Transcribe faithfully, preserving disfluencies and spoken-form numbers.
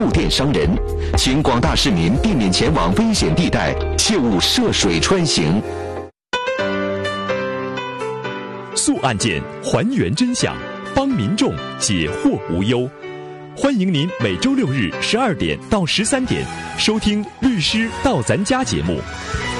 误电伤人，请广大市民避免前往危险地带，切勿涉水穿行。 速案件，还原真相，帮民众解惑无忧。欢迎您每周六日十二点到十三点收听《律师到咱家》节目。